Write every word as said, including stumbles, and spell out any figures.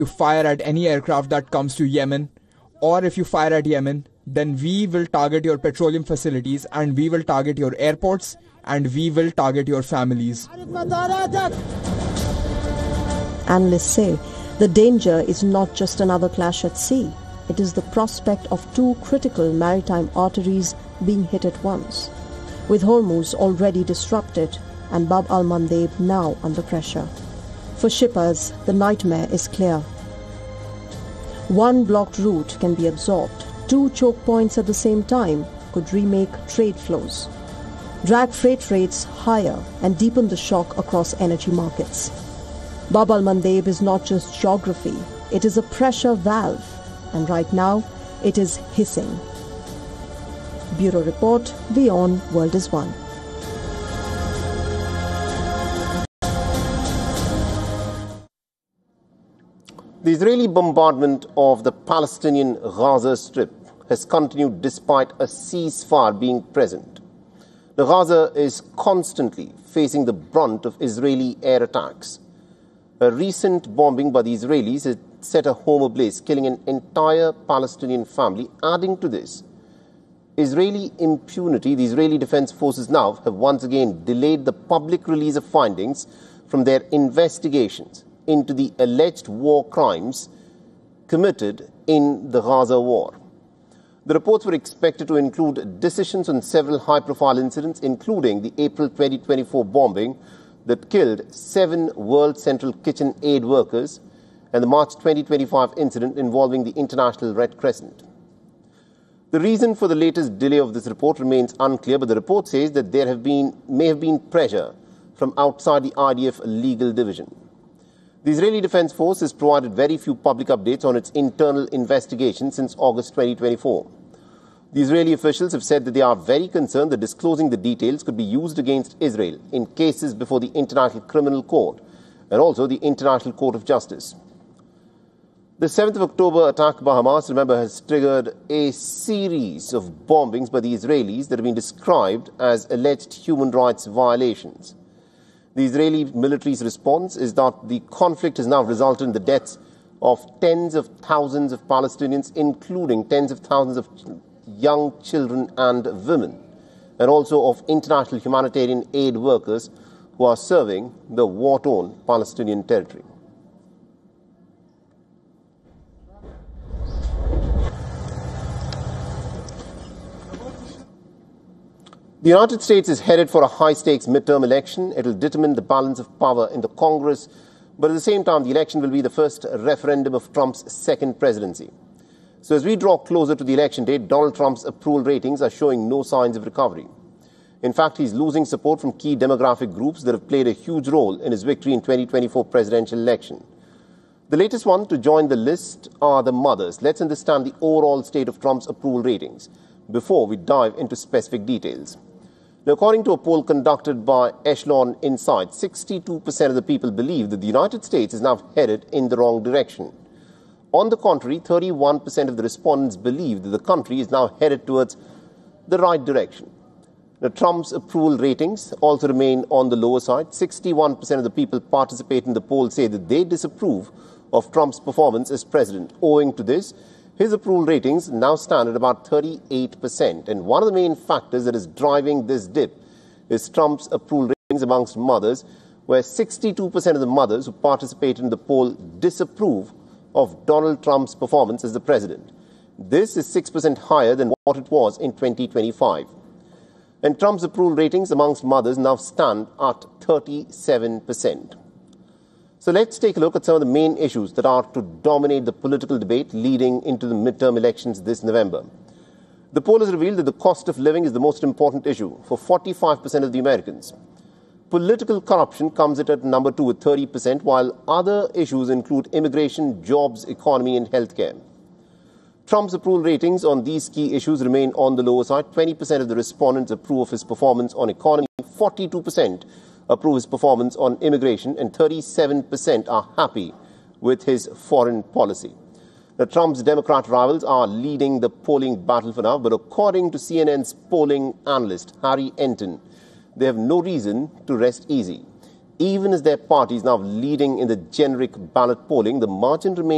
you fire at any aircraft that comes to Yemen, or if you fire at Yemen, then we will target your petroleum facilities, and we will target your airports, and we will target your families. Analysts say the danger is not just another clash at sea. It is the prospect of two critical maritime arteries being hit at once, with Hormuz already disrupted and Bab al-Mandeb now under pressure. For shippers, the nightmare is clear. One blocked route can be absorbed. Two choke points at the same time could remake trade flows, drag freight rates higher, and deepen the shock across energy markets. Bab al-Mandeb is not just geography, it is a pressure valve, and right now it is hissing. Bureau Report, WION, World is One. The Israeli bombardment of the Palestinian Gaza Strip has continued despite a ceasefire being present. The Gaza is constantly facing the brunt of Israeli air attacks. A recent bombing by the Israelis has set a home ablaze, killing an entire Palestinian family. Adding to this, Israeli impunity, the Israeli Defense Forces now have once again delayed the public release of findings from their investigations into the alleged war crimes committed in the Gaza war. The reports were expected to include decisions on several high-profile incidents, including the April twenty twenty-four bombing that killed seven World Central Kitchen aid workers and the March twenty twenty-five incident involving the International Red Crescent. The reason for the latest delay of this report remains unclear, but the report says that there have been, may have been pressure from outside the I D F legal division. The Israeli Defense Force has provided very few public updates on its internal investigation since August twenty twenty-four. The Israeli officials have said that they are very concerned that disclosing the details could be used against Israel in cases before the International Criminal Court and also the International Court of Justice. The seventh of October attack by Hamas, remember, has triggered a series of bombings by the Israelis that have been described as alleged human rights violations. The Israeli military's response is that the conflict has now resulted in the deaths of tens of thousands of Palestinians, including tens of thousands of young children and women, and also of international humanitarian aid workers who are serving the war-torn Palestinian territory. The United States is headed for a high-stakes midterm election. It will determine the balance of power in the Congress, but at the same time, the election will be the first referendum of Trump's second presidency. So as we draw closer to the election date, Donald Trump's approval ratings are showing no signs of recovery. In fact, he's losing support from key demographic groups that have played a huge role in his victory in twenty twenty-four presidential election. The latest one to join the list are the mothers. Let's understand the overall state of Trump's approval ratings before we dive into specific details. Now, according to a poll conducted by Echelon Insights, sixty-two percent of the people believe that the United States is now headed in the wrong direction. On the contrary, thirty-one percent of the respondents believe that the country is now headed towards the right direction. Now, Trump's approval ratings also remain on the lower side. sixty-one percent of the people participating in the poll say that they disapprove of Trump's performance as president. Owing to this, his approval ratings now stand at about thirty-eight percent. And one of the main factors that is driving this dip is Trump's approval ratings amongst mothers, where sixty-two percent of the mothers who participated in the poll disapprove of Donald Trump's performance as the president. This is six percent higher than what it was in twenty twenty-five. And Trump's approval ratings amongst mothers now stand at thirty-seven percent. So let's take a look at some of the main issues that are to dominate the political debate leading into the midterm elections this November. The poll has revealed that the cost of living is the most important issue for forty-five percent of the Americans. Political corruption comes in at number two with thirty percent, while other issues include immigration, jobs, economy, and healthcare. Trump's approval ratings on these key issues remain on the lower side. twenty percent of the respondents approve of his performance on economy, forty-two percent approve his performance on immigration, and thirty-seven percent are happy with his foreign policy. Now, Trump's Democrat rivals are leading the polling battle for now, but according to C N N's polling analyst Harry Enton, they have no reason to rest easy. Even as their party is now leading in the generic ballot polling, the margin remains